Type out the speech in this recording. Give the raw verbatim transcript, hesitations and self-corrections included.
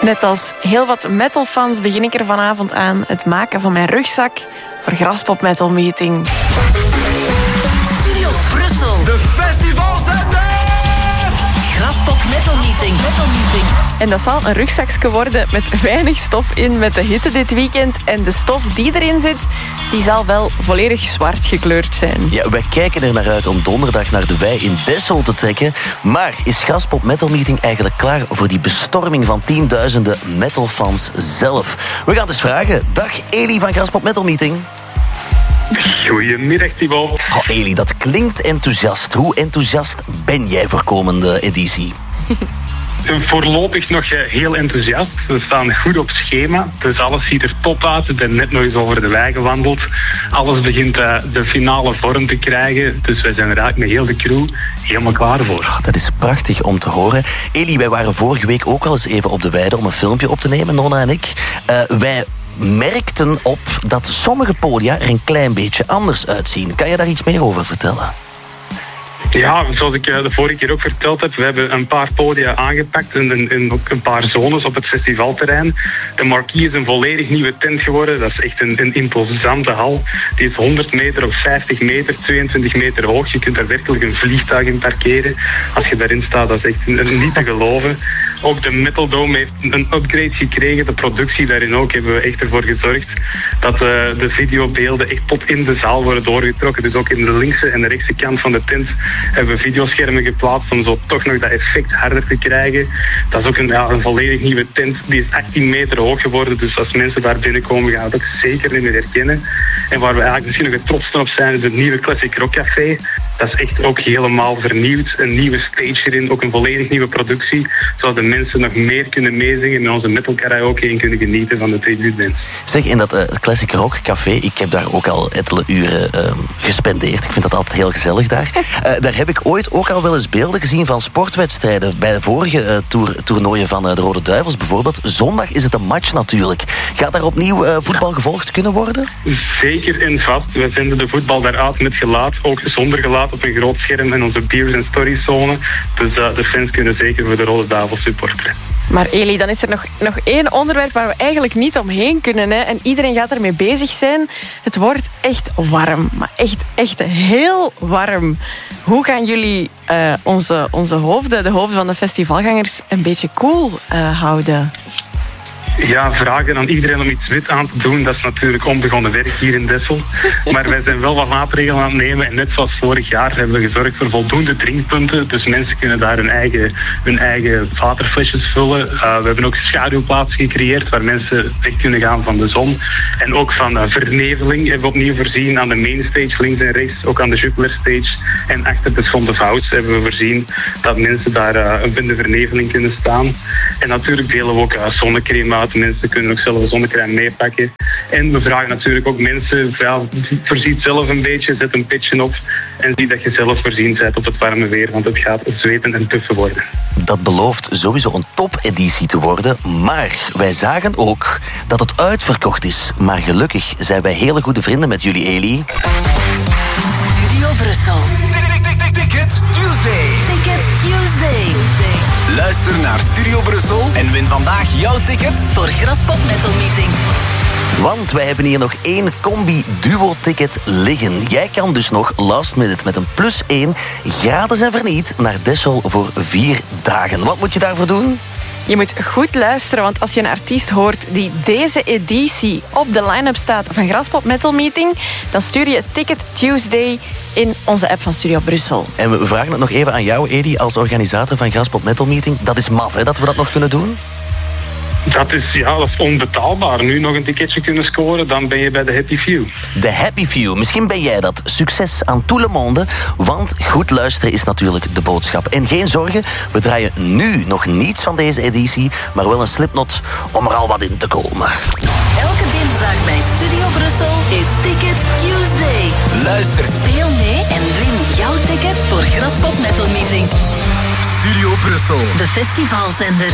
Net als heel wat metalfans begin ik er vanavond aan het maken van mijn rugzak voor Graspop Metal Meeting. Studio Brussel. De festivalzender! Graspop Metal Meeting. Metal Meeting. En dat zal een rugzakje worden met weinig stof in met de hitte dit weekend. En de stof die erin zit, die zal wel volledig zwart gekleurd zijn. Ja, wij kijken er naar uit om donderdag naar de wei in Dessel te trekken. Maar is Graspop Metal Meeting eigenlijk klaar voor die bestorming van tienduizenden metalfans zelf? We gaan het eens vragen. Dag Eli van Graspop Metal Meeting. Goedemiddag, Thibaut. Oh, Eli, dat klinkt enthousiast. Hoe enthousiast ben jij voor komende editie? Voorlopig nog heel enthousiast. We staan goed op schema, dus alles ziet er top uit. Ik ben net nog eens over de wei gewandeld. Alles begint uh, de finale vorm te krijgen. Dus wij zijn er eigenlijk met heel de crew helemaal klaar voor. Oh, dat is prachtig om te horen. Eli, wij waren vorige week ook al eens even op de weide om een filmpje op te nemen, Nonna en ik. Uh, wij merkten op dat sommige podia er een klein beetje anders uitzien. Kan je daar iets meer over vertellen? Ja, zoals ik de vorige keer ook verteld heb, we hebben een paar podia aangepakt en, en, en ook een paar zones op het festivalterrein. De Marquee is een volledig nieuwe tent geworden. Dat is echt een, een imposante hal. Die is honderd meter of vijftig meter, tweeëntwintig meter hoog. Je kunt daar werkelijk een vliegtuig in parkeren. Als je daarin staat, dat is echt een, een niet te geloven. Ook de Metal Dome heeft een upgrade gekregen. De productie daarin ook hebben we echt ervoor gezorgd dat uh, de videobeelden echt tot in de zaal worden doorgetrokken. Dus ook in de linkse en de rechtse kant van de tent hebben we videoschermen geplaatst om zo toch nog dat effect harder te krijgen. Dat is ook een, ja, een volledig nieuwe tent. Die is achttien meter hoog geworden. Dus als mensen daar binnenkomen gaan we het ook zeker niet meer herkennen. En waar we eigenlijk misschien nog het trotste op zijn is het nieuwe Classic Rock Café. Dat is echt ook helemaal vernieuwd. Een nieuwe stage erin, ook een volledig nieuwe productie. Zodat de mensen nog meer kunnen meezingen met onze metal karaoke en kunnen genieten van de tribute-band. Zeg, in dat uh, Classic Rock Café, ik heb daar ook al enkele uren uh, gespendeerd. Ik vind dat altijd heel gezellig daar. Uh, daar heb ik ooit ook al wel eens beelden gezien van sportwedstrijden. Bij de vorige uh, toer, toernooien van uh, de Rode Duivels bijvoorbeeld. Zondag is het een match natuurlijk. Gaat daar opnieuw uh, voetbal ja. gevolgd kunnen worden? Zeker en vast. We zenden de voetbal daaruit met geluid, ook zonder geluid op een groot scherm in onze Beers and Stories zone. Dus uh, de fans kunnen zeker voor de Rode Duivels supporteren. Maar Eli, dan is er nog, nog één onderwerp waar we eigenlijk niet omheen kunnen. Hè? En iedereen gaat ermee bezig zijn. Het wordt echt warm. Maar echt, echt heel warm. Hoe gaan jullie uh, onze, onze hoofden, de hoofden van de festivalgangers, een beetje koel uh, houden? Ja, vragen aan iedereen om iets wit aan te doen, dat is natuurlijk onbegonnen werk hier in Dessel. Maar wij zijn wel wat maatregelen aan het nemen. En net zoals vorig jaar hebben we gezorgd voor voldoende drinkpunten. Dus mensen kunnen daar hun eigen, hun eigen waterflesjes vullen. Uh, we hebben ook schaduwplaatsen gecreëerd waar mensen weg kunnen gaan van de zon. En ook van uh, verneveling hebben we opnieuw voorzien aan de mainstage links en rechts. Ook aan de Jupiler Stage. En achter de Schond of House hebben we voorzien dat mensen daar uh, in de verneveling kunnen staan. En natuurlijk delen we ook uh, zonnecrème uit. Mensen kunnen ook zelf een zonnecrème meepakken. En we vragen natuurlijk ook mensen, ja, voorziet zelf een beetje, zet een pitje op en zie dat je zelf voorzien bent op het warme weer, want het gaat zweten en tuffen worden. Dat belooft sowieso een topeditie te worden, maar wij zagen ook dat het uitverkocht is. Maar gelukkig zijn wij hele goede vrienden met jullie, Eli. Studio Brussel. Ticket Tuesday. Ticket Tuesday. Luister naar Studio Brussel en win vandaag jouw ticket voor Graspop Metal Meeting. Want wij hebben hier nog één combi-duo-ticket liggen. Jij kan dus nog last minute met een plus één gratis en verniet naar Dessel voor vier dagen. Wat moet je daarvoor doen? Je moet goed luisteren, want als je een artiest hoort die deze editie op de line-up staat van Graspop Metal Meeting, dan stuur je Ticket Tuesday in onze app van Studio Brussel. En we vragen het nog even aan jou, Edi, als organisator van Graspop Metal Meeting. Dat is maf, hè, dat we dat nog kunnen doen? Dat is, ja, dat is onbetaalbaar. Nu nog een ticketje kunnen scoren, dan ben je bij de Happy Few. De Happy Few, misschien ben jij dat. Succes aan tout le monde, want goed luisteren is natuurlijk de boodschap. En geen zorgen, we draaien nu nog niets van deze editie, maar wel een slipknot om er al wat in te komen. Elke dinsdag bij Studio Brussel is Ticket Tuesday. Luister, Speel mee en win jouw ticket voor Graspop Metal Meeting. Studio Brussel. De festivalzender.